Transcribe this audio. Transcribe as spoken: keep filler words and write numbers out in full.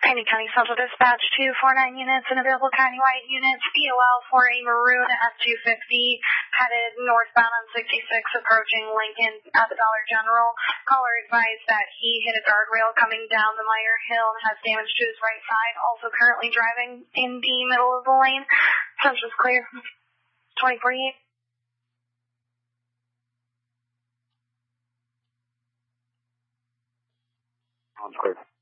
Payne County Central Dispatch, two forty-nine units and available countywide units, B O L for a maroon S two fifty, headed northbound on sixty-six, approaching Lincoln at the Dollar General. Caller advised that he hit a guardrail coming down the Meyer Hill and has damage to his right side, also currently driving in the middle of the lane. Central's clear. twenty forty-eight. Sounds clear.